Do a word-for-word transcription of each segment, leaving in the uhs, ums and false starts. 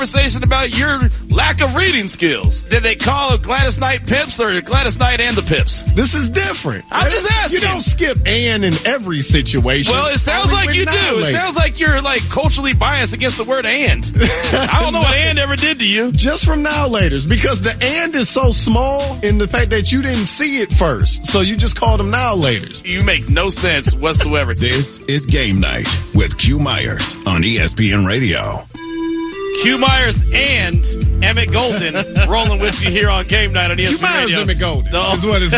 conversation about your lack of reading skills. Did they call Gladys Knight Pips or Gladys Knight and the Pips? This is different. I'm just asking. You don't skip and in every situation. Well, it sounds like you do. It sounds like you're like culturally biased against the word and. I don't know what and ever did to you. Just from now laters, because the and is so small in the fact that you didn't see it first, so you just called them now laters. You make no sense whatsoever. This is Game Night with Q Myers on E S P N Radio. Q Myers and Emmett Golden rolling with you here on Game Night on E S P N Radio. Q Myers, Emmett Golden no. is what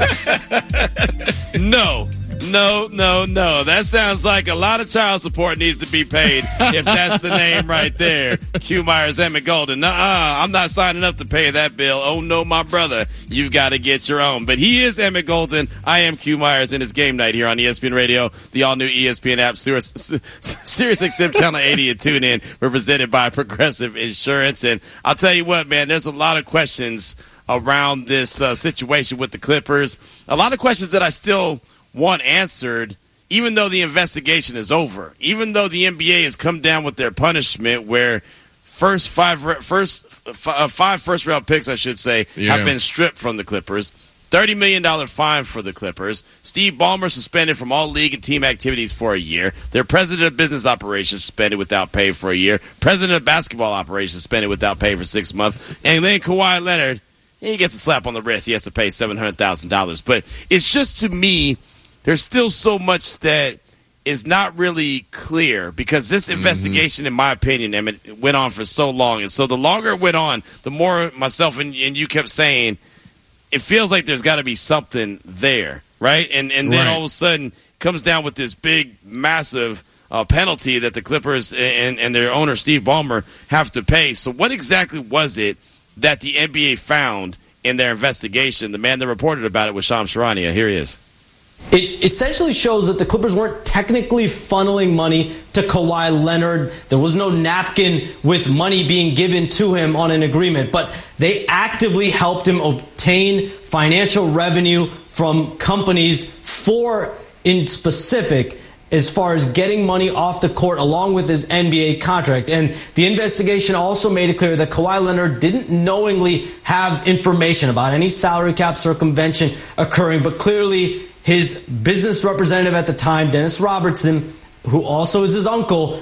it's called. No. No, no, no. That sounds like a lot of child support needs to be paid if that's the name right there. Q Myers, Emmett Golden. Nuh-uh, I'm not signing up to pay that bill. Oh, no, my brother. You've got to get your own. But he is Emmett Golden. I am Q Myers, and it's Game Night here on E S P N Radio, the all-new E S P N app, Sirius, Sirius X M Channel eighty, and tune in. We're presented by Progressive Insurance. And I'll tell you what, man, there's a lot of questions around this uh, situation with the Clippers. A lot of questions that I still want answered, even though the investigation is over, even though the N B A has come down with their punishment where first five first uh, five first round picks, I should say, yeah. have been stripped from the Clippers. thirty million dollars fine for the Clippers. Steve Ballmer suspended from all league and team activities for a year. Their president of business operations suspended without pay for a year. President of basketball operations suspended without pay for six months. And then Kawhi Leonard, he gets a slap on the wrist. He has to pay seven hundred thousand dollars. But it's just, to me, there's still so much that is not really clear because this investigation, mm-hmm. in my opinion, I mean, it went on for so long. And so the longer it went on, the more myself and, and you kept saying, it feels like there's got to be something there, right? And and then right. all of a sudden comes down with this big, massive uh, penalty that the Clippers and, and their owner, Steve Ballmer, have to pay. So what exactly was it that the N B A found in their investigation? The man that reported about it was Shams Charania. Here he is. It essentially shows that the Clippers weren't technically funneling money to Kawhi Leonard. There was no napkin with money being given to him on an agreement, but they actively helped him obtain financial revenue from companies for, in specific, as far as getting money off the court along with his N B A contract. And the investigation also made it clear that Kawhi Leonard didn't knowingly have information about any salary cap circumvention occurring, but clearly his business representative at the time, Dennis Robertson, who also is his uncle,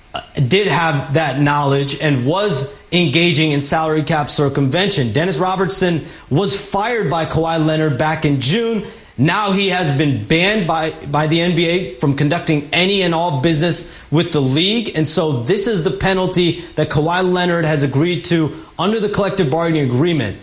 did have that knowledge and was engaging in salary cap circumvention. Dennis Robertson was fired by Kawhi Leonard back in June. Now he has been banned by, by the N B A from conducting any and all business with the league. And so this is the penalty that Kawhi Leonard has agreed to under the collective bargaining agreement.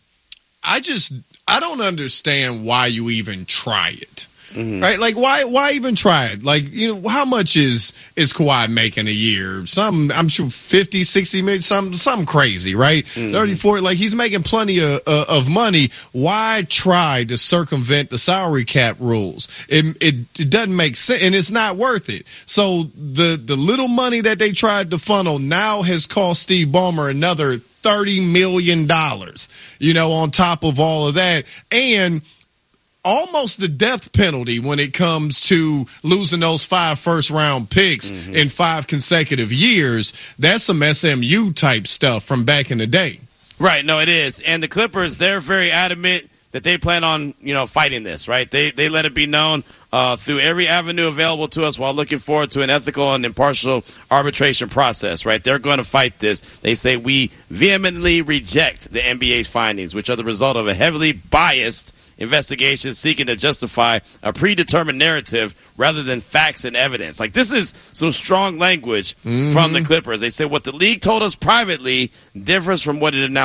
I just... I don't understand why you even try it, mm-hmm. right? Like, why why even try it? Like, you know, how much is is Kawhi making a year? Some, I'm sure fifty, sixty million, some, something crazy, right? Mm-hmm. thirty, forty, like he's making plenty of, uh, of money. Why try to circumvent the salary cap rules? It, it it doesn't make sense, and it's not worth it. So the, the little money that they tried to funnel now has cost Steve Ballmer another thirty million dollars, you know, on top of all of that. And almost the death penalty when it comes to losing those five first-round picks mm-hmm. in five consecutive years. That's some S M U-type stuff from back in the day. Right, no, it is. And the Clippers, they're very adamant that they plan on, you know, fighting this, right? They they let it be known uh, through every avenue available to us while looking forward to an ethical and impartial arbitration process, right? They're going to fight this. They say we vehemently reject the N B A's findings, which are the result of a heavily biased investigation seeking to justify a predetermined narrative rather than facts and evidence. Like, this is some strong language mm-hmm. from the Clippers. They say what the league told us privately differs from what it announced